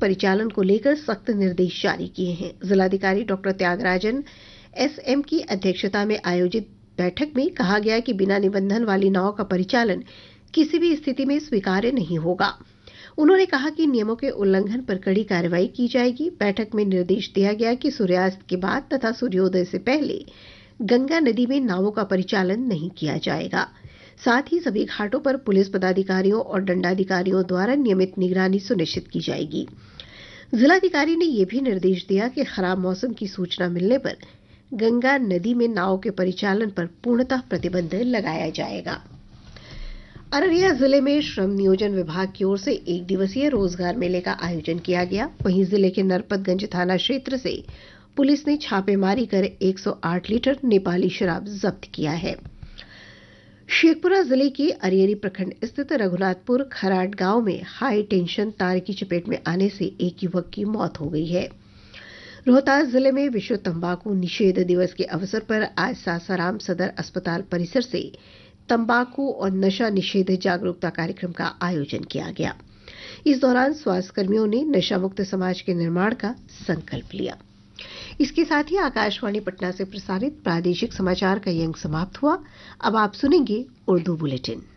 परिचालन को लेकर सख्त निर्देश जारी किए हैं। जिलाधिकारी डॉक्टर त्यागराजन एसएम की अध्यक्षता में आयोजित बैठक में कहा गया कि बिना निबंधन वाली नाव का परिचालन किसी भी स्थिति में स्वीकार्य नहीं होगा। उन्होंने कहा कि नियमों के उल्लंघन पर कड़ी कार्रवाई की जाएगी। बैठक में निर्देश दिया गया कि सूर्यास्त के बाद तथा सूर्योदय से पहले गंगा नदी में नावों का परिचालन नहीं किया जाएगा। साथ ही सभी घाटों पर पुलिस पदाधिकारियों और दंडाधिकारियों द्वारा नियमित निगरानी सुनिश्चित की जाएगी। जिलाधिकारी ने यह भी निर्देश दिया कि खराब मौसम की सूचना मिलने पर गंगा नदी में नाव के परिचालन पर पूर्णतः प्रतिबंध लगाया जाएगा। अररिया जिले में श्रम नियोजन विभाग की ओर से 1 दिवसीय रोजगार मेले का आयोजन किया गया। वहीं जिले के नरपतगंज थाना क्षेत्र से पुलिस ने छापेमारी कर 108 लीटर नेपाली शराब जब्त किया है। शेखपुरा जिले के अरियरी प्रखंड स्थित रघुनाथपुर खराट गांव में हाई टेंशन तार की चपेट में आने से एक युवक की मौत हो गई है। रोहतास जिले में विश्व तंबाकू निषेध दिवस के अवसर पर आज सासाराम सदर अस्पताल परिसर से तंबाकू और नशा निषेध जागरूकता कार्यक्रम का आयोजन किया गया। इस दौरान स्वास्थ्यकर्मियों ने नशा मुक्त समाज के निर्माण का संकल्प लिया। इसके साथ ही आकाशवाणी पटना से प्रसारित प्रादेशिक समाचार का ये अंक समाप्त हुआ। अब आप सुनेंगे उर्दू बुलेटिन।